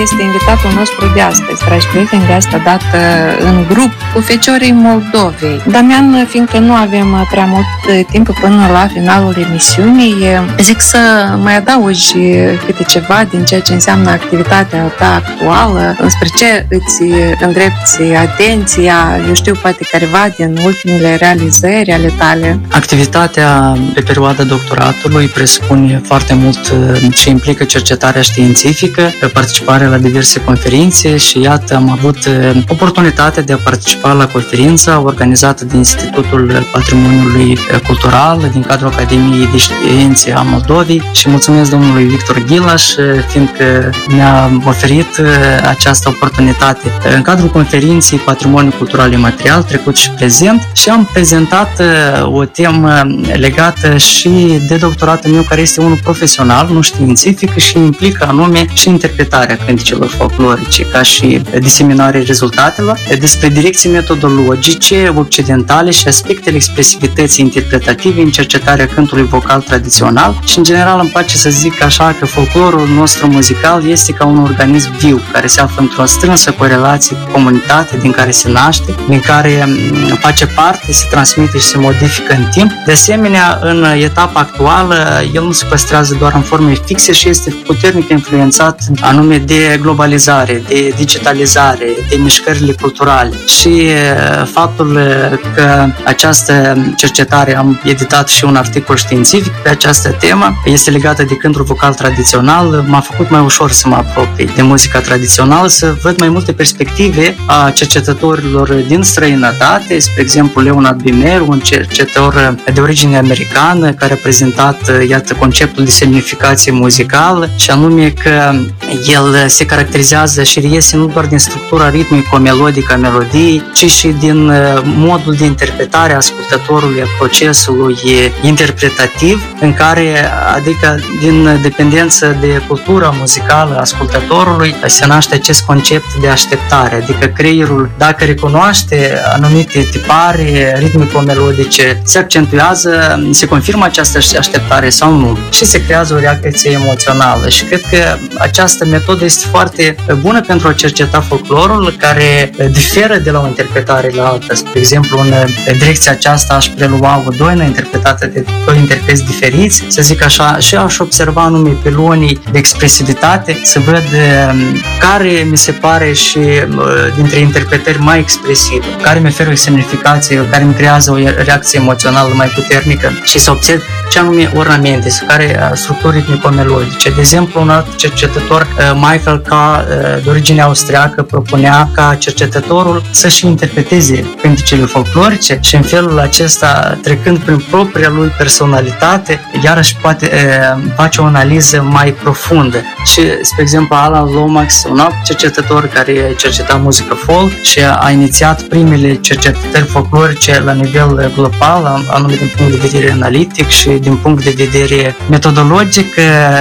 este invitatul nostru de astăzi, dragi prieteni, de asta dată în grup cu Feciorii Moldovei. Damian, fiindcă nu avem prea mult timp până la finalul emisiunii, zic să mai adaugi câte ceva din ceea ce înseamnă activitatea ta actuală, spre ce îți îndrepți atenția, eu știu, poate careva din ultimele realizări ale tale. Activitatea pe perioada doctoratului presupune foarte mult și implică cercetarea științifică, participarea la diverse conferințe și iată, am avut oportunitatea de a participa la conferința organizată de Institutul Patrimoniului Cultural din cadrul Academiei de Științe a Moldovei și mulțumesc domnului Victor Ghilaș, fiindcă mi-a oferit această oportunitate. În cadrul conferinței Patrimoniul Cultural Imaterial, trecut și prezent, și am prezentat o temă legată și de doctoratul meu, care este unul profesional, nu științific, și implică anume și interpretarea cânticelor folclorice, ca și diseminarea rezultatelor, despre direcții metodologice occidentale și aspectele expresivității interpretative în cercetarea cântului vocal tradițional și, în general, îmi place să zic așa că folclorul nostru muzical este ca un organism viu, care se află într-o strânsă corelație cu comunitatea din care se naște, din care face parte, se transmite și se modifică în timp. De asemenea, în etapa actuală, el nu se păstrează doar în forme fixe și este puternic influențat anume de globalizare, de digitalizare, de mișcările culturale și faptul că această cercetare, am editat și un articol științific pe această temă, este legată de cântul vocal tradițional, m-a făcut mai ușor să mă apropii de muzica tradițională, să văd mai multe perspective a cercetătorilor din străinătate, spre exemplu Leonard Bimer, un cercetător de origine americană care a prezentat, iată, conceptul de semnificație muzicală și anume că el se caracterizează și reiese nu doar din structura ritmico-melodică a melodiei, ci și din modul de interpretare a ascultătorului, a procesului interpretativ, în care, adică din dependență de cultura muzicală a ascultătorului, se naște acest concept de așteptare, adică creierul, dacă recunoaște anumite tipare ritmico-melodice, se accentuează, se confirmă această așteptare sau nu și se creează o reacție emoțională și cred că această metodă este foarte bună pentru a cerceta folclorul, care diferă de la o interpretare la alta. Spre exemplu, în direcția aceasta aș prelua o doină interpretată de doi interpreți diferiți, să zic așa, și aș observa anume pilonii de expresivitate, să văd care mi se pare și dintre interpretări mai expresive, care mi oferă o semnificație, care mi creează o reacție emoțională mai puternică și să observ ce anume ornamente, care structuri ritmico-melodice. De exemplu, un alt cercetător, Michael K., de origine austriacă, propunea ca cercetătorul să-și interpreteze cânticele folclorice și în felul acesta, trecând prin propria lui personalitate, iarăși poate face o analiză mai profundă. Și, spre exemplu, Alan Lomax, un alt cercetător care cerceta muzică folk și a inițiat primele cercetări folclorice la nivel global, anume din punct de vedere analitic și din punct de vedere metodologic,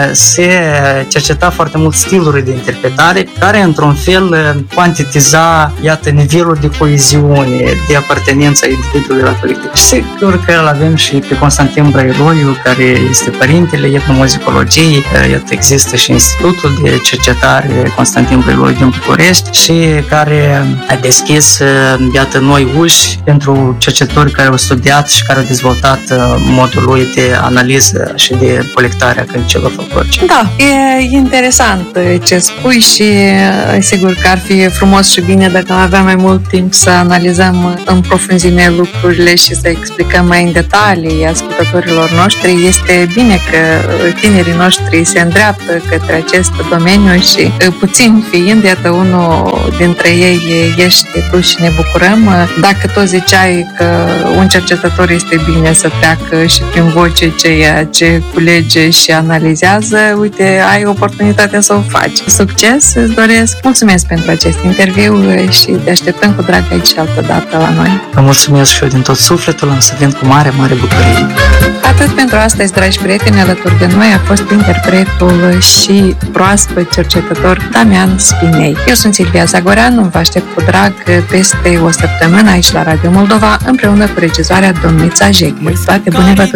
se cerceta foarte mult stiluri de interpretare care, într-un fel, cuantitiza, iată, nivelul de coeziune, de apartenență a individului la colectiv. Și sigur că îl avem și pe Constantin Brailoiu, care este părintele etnomuzicologiei, iată, există și Institutul de Cercetare Constantin Brailoiu din București și care a deschis, iată, noi uși pentru cercetători care au studiat și care au dezvoltat modul lui de analiză și de colectare a cânticelor folclorice. Da, e interesant ce spui și sigur că ar fi frumos și bine dacă am avea mai mult timp să analizăm în profunzime lucrurile și să explicăm mai în detalii ascultătorilor noștri. Este bine că tinerii noștri se îndreaptă către acest domeniu și puțin fiind, iată, unul dintre ei ești tu și ne bucurăm. Dacă tot ziceai că un cercetător este bine să treacă și prin voce ceea ce culege și analizează, uite, ai oportunitatea să o faci. Succes, îți doresc. Mulțumesc pentru acest interviu și te așteptăm cu drag aici altă dată la noi. Vă mulțumesc și eu din tot sufletul, am să vin cu mare, mare bucurie. Atât pentru astăzi, dragi prieteni, alături de noi a fost interpretul și proaspăt cercetător Damian Spinei. Eu sunt Silvia Zagoreanu, vă aștept cu drag peste o săptămână aici la Radio Moldova, împreună cu regizoarea Domnița Jeghi. Toate bune vă doresc!